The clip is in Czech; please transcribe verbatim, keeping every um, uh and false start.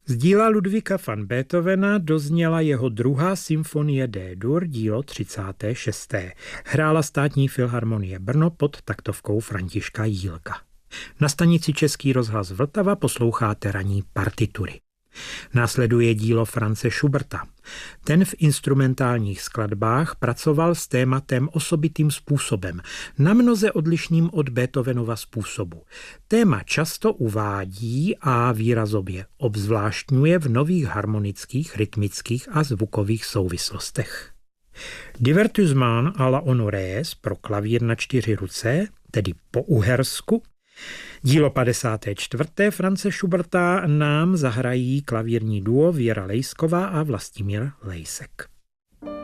Z díla Ludvíka van Beethovena dozněla jeho druhá symfonie D-dur, dílo třicáté šesté Hrála Státní filharmonie Brno pod taktovkou Františka Jílka. Na stanici Český rozhlas Vltava posloucháte ranní partitury. Následuje dílo Franze Schuberta. Ten v instrumentálních skladbách pracoval s tématem osobitým způsobem, namnoze odlišným od Beethovenova způsobu. Téma často uvádí a výrazově obzvláštňuje v nových harmonických, rytmických a zvukových souvislostech. Divertissement à la Honorés pro klavír na čtyři ruce, tedy po uhersku, dílo padesáté čtvrté Franze Schuberta nám zahrají klavírní duo Věra Lejsková a Vlastimír Lejsek.